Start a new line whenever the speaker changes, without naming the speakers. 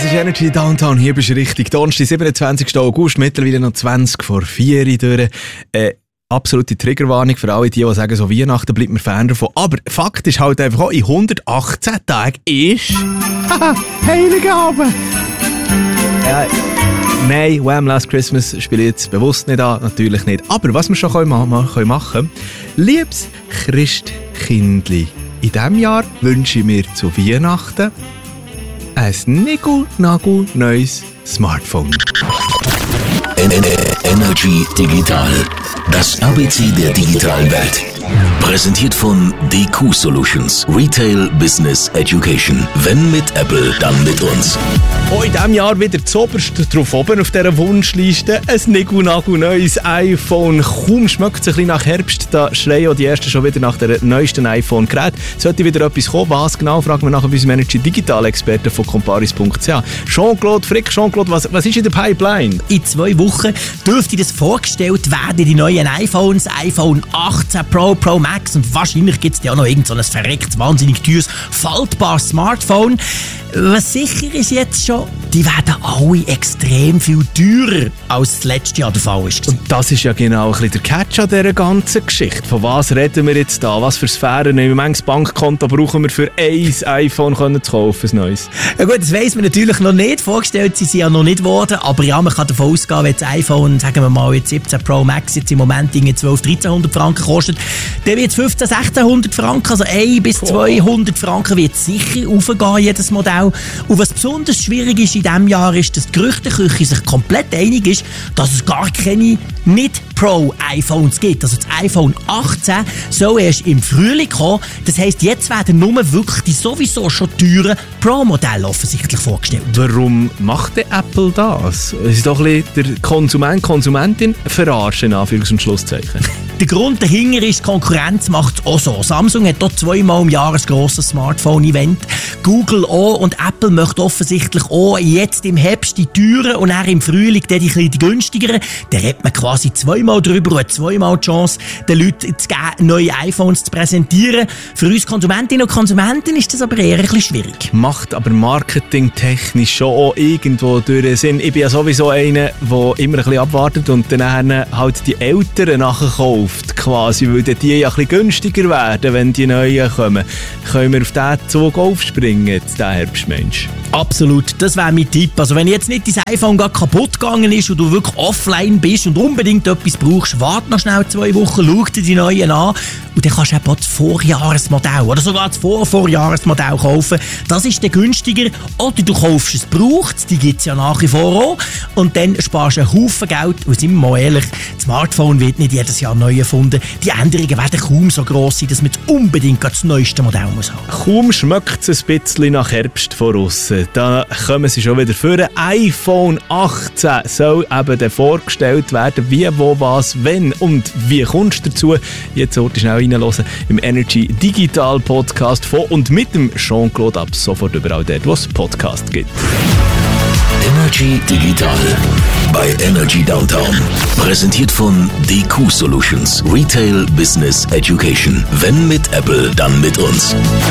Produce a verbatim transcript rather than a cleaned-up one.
ist Energy Downtown, hier bist du richtig. Donnerstag, siebenundzwanzigsten August, mittlerweile noch zwanzig vor vier durch. Äh, absolute Triggerwarnung für alle, die, die sagen, so Weihnachten bleibt mir fern davon. Aber Fakt ist halt einfach auch, in hundertachtzehn Tagen ist... Haha, Heiligabend! Ja, nein, Wham! Last Christmas spiele ich jetzt bewusst nicht an, natürlich nicht. Aber was wir schon können machen können, liebes Christkindli, in diesem Jahr wünsche ich mir zu Weihnachten ein Nigel-Nagel neues Smartphone.
Energy Digital, das A B C der digitalen Welt. Präsentiert von D Q Solutions, Retail Business Education. Wenn mit Apple, dann mit uns.
Oh, in diesem Jahr wieder zuoberst drauf oben auf dieser Wunschliste ein Nigel-Nagel neues iPhone. Kaum schmeckt es ein bisschen nach Herbst, da schreien die Ersten schon wieder nach der neuesten iPhone-Gerät. Sollte wieder etwas kommen, was genau, fragen wir nachher bei unserem Energy Digital-Experten von comparis punkt c h. Jean-Claude Frick, Jean-Claude, was, was ist in der Pipeline?
In zwei Wochen dürfte das vorgestellt werden, die neuen iPhones, iPhone achtzehn Pro, Pro Max, und wahrscheinlich gibt es ja auch noch irgend so ein verreckt, wahnsinnig teures, faltbares Smartphone. Was sicher ist jetzt schon, die werden alle extrem viel teurer, als das letzte Jahr der Fall ist.
Und das ist ja genau ein bisschen der Catch an dieser ganzen Geschichte. Von was reden wir jetzt da? Was für Sphären? Wie manches Bankkonto brauchen wir für ein iPhone können zu kaufen, ein neues?
Ja gut, das weiss man natürlich noch nicht. Vorgestellt sie sind ja noch nicht worden. Aber ja, man kann davon ausgehen, wenn das iPhone, sagen wir mal, jetzt siebzehn Pro Max jetzt im Moment zwölf dreizehnhundert Franken kostet, dann wird es fünfzehn sechzehnhundert Franken, also ein bis zweihundert Franken wird sicher raufgehen, jedes Modell. Und was besonders schwierig ist in diesem Jahr, ist, dass die Gerüchteküche sich komplett einig ist, dass es gar keine Nicht-Pro-iPhones gibt. Also das iPhone achtzehn soll erst im Frühling kommen. Das heisst, jetzt werden nur wirklich die sowieso schon teuren Pro-Modelle offensichtlich vorgestellt.
Warum macht denn Apple das? Es ist doch ein bisschen der Konsument, Konsumentin verarschen, in Anführungs- und Schlusszeichen.
Der Grund dahinter ist, die Konkurrenz macht es auch so. Samsung hat hier zweimal im Jahr ein grosses Smartphone-Event. Google auch, und Apple möchte offensichtlich auch jetzt im Herbst die teuren und dann im Frühling die, die, die günstigeren. Da redet man quasi zweimal drüber und hat zweimal die Chance, den Leuten zu geben, neue iPhones zu präsentieren. Für uns Konsumentinnen und Konsumenten ist das aber eher ein bisschen schwierig.
Macht aber marketingtechnisch schon auch irgendwo durch den Sinn. Ich bin ja sowieso einer, der immer ein bisschen abwartet und dann halt die Älteren nachkauft, quasi, weil die ja ein bisschen günstiger werden, wenn die neuen kommen. Können wir auf diesen Zug aufspringen, jetzt, der Herbstmensch?
Absolut, das wäre mein Tipp. Also wenn jetzt nicht dein iPhone gar kaputt gegangen ist und du wirklich offline bist und unbedingt etwas brauchst, warte noch schnell zwei Wochen, schau dir die neuen an und dann kannst du eben das Vorjahresmodell oder sogar das Vorvorjahresmodell kaufen. Das ist dann günstiger. Oder du kaufst es gebraucht, die gibt es ja nach wie vor auch, und dann sparst du einen Haufen Geld. Und sind wir mal ehrlich, das Smartphone wird nicht jedes Jahr neu erfunden. Die Änderungen werden kaum so gross sein, dass man unbedingt das neueste Modell muss haben.
Kaum schmeckt es ein bisschen nach Herbst von aussen. Da kommen sie schon wieder vor. Ein iPhone achtzehn soll eben dann vorgestellt werden, wie, wo, was, wenn und wie kommst du dazu. Jetzt sollte ich schnell reinhören im Energy Digital Podcast von und mit dem Jean-Claude ab sofort überall dort, wo es Podcast gibt.
Energy Digital bei Energy Downtown. Präsentiert von D Q Solutions, Retail Business Education. Wenn mit Apple, dann mit uns.